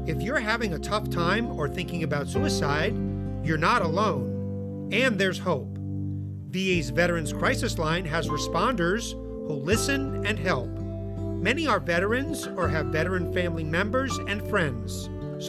If you're having a tough time or thinking about suicide, you're not alone, and there's hope. VA's Veterans Crisis Line has responders who listen and help. Many are veterans or have veteran family members and friends.